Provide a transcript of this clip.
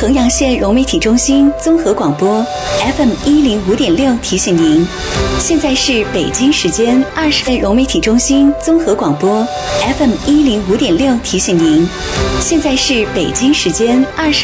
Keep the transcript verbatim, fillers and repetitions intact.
衡阳县融媒体中心综合广播 F M 一零五点六提醒您，现在是北京时间二十。融媒体中心综合广播 F M 一零五点六提醒您，现在是北京时间二十。